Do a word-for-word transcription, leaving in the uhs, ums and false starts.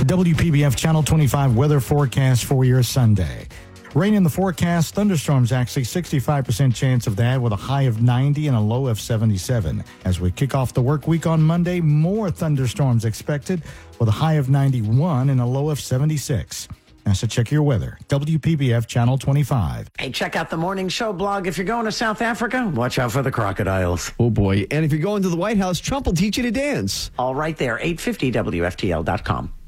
W P B F Channel twenty-five weather forecast for your Sunday. Rain in the forecast, thunderstorms actually, sixty-five percent chance of that with a high of ninety and a low of seventy-seven. As we kick off the work week on Monday, more thunderstorms expected with a high of ninety-one and a low of seventy-six. Now, so check your weather. W P B F Channel twenty-five. Hey, check out the Morning Show blog. If you're going to South Africa, watch out for the crocodiles. Oh, boy. And if you're going to the White House, Trump will teach you to dance. All right there, eight fifty W F T L dot com.